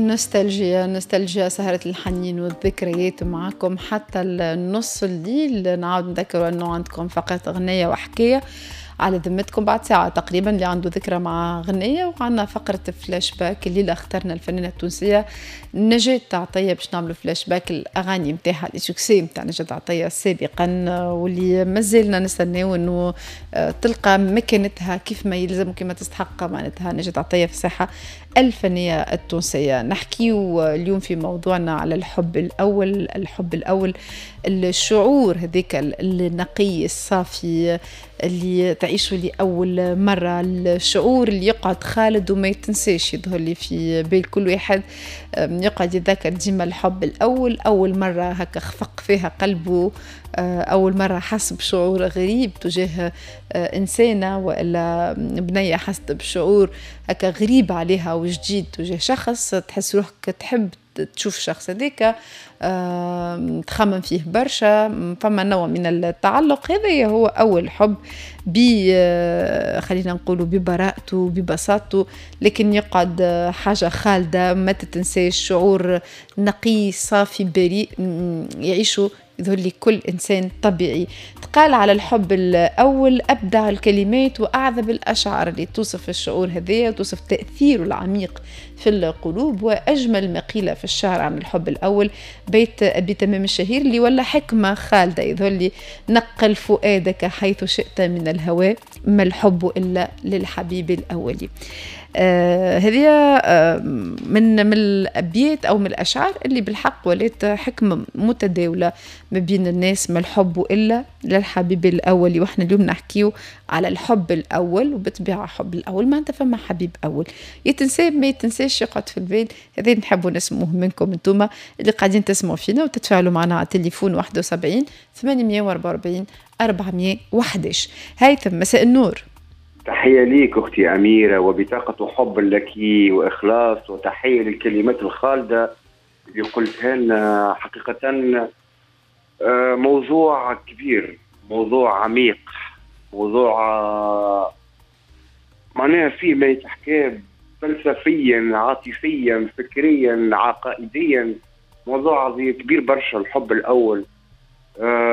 نوستالجيا سهرة الحنين والذكريات معكم حتى النص الليل. نعاود نذكر أنه عندكم فقط أغنية وحكاية على ذمتكم بعد ساعة تقريبا اللي عنده ذكرى مع غنية، وعندنا فقرة فلاش باك. الليلة اخترنا الفنانة التونسية نجاة عطية باش نعملوا فلاش باك الأغاني متاعها السوكسي متاع نجاة عطية سابقا، واللي مازلنا نستناو انه تلقى مكانتها كيف ما يلزم وكما تستحق معناتها نجاة عطية في الساحة الفنية التونسية. نحكيو اليوم في موضوعنا على الحب الأول، الشعور هذيك النقي الصافي اللي تعيشه لأول مرة، الشعور اللي يقعد خالد وما يتنساش، يظهر لي في بال كل واحد يقعد يتذكر ديما الحب الأول، أول مرة هكا خفق فيها قلبه، أول مرة حس بشعور غريب تجاه إنسانة وإلا بنية حست بشعور هكا غريب عليها وجديد تجاه شخص، تحس روحك تحب تشوف شخص هذيك، تخمم فيه برشا، فما نوع من التعلق. هذا هو أول حب، خلينا نقولوا ببراءته ببساطته، لكن يقعد حاجة خالدة ما تتنساش، شعور نقي صافي بريء يعيشه يظهر لي كل إنسان طبيعي. تقال على الحب الأول أبدع الكلمات وأعذب الأشعار اللي توصف الشعور هذا وتوصف تأثيره العميق في القلوب، وأجمل ما قيل في الشعر عن الحب الأول بيت أبي تمام الشهير اللي ولا حكمة خالدة يظهر لي نقل فؤادك حيث شئت من الهواء، ما الحب إلا للحبيب الأولي. هذه من الأبيات أو من الأشعار اللي بالحق ولات حكمة متداولة ما بين الناس، ما الحب إلا للحبيب الأولي. وإحنا اليوم نحكيو على الحب الأول، وبطبيعة حب الأول ما أنت فما حبيب أول يتنسى ما يتنساش يقعد في البال. هذين نحبوا نسموه منكم انتوما اللي قاعدين تسمعوا فينا وتتفاعلوا معنا على تليفون 71 844 411. هيثم مساء النور. تحية ليك أختي أميرة، وبطاقة حب لك وإخلاص، وتحية للكلمات الخالدة اللي قلتها لنا. حقيقة موضوع كبير، موضوع عميق، موضوع معناها فيه ما يتحكى فلسفيا عاطفيا فكريا عقائديا، موضوع كبير برشا الحب الأول.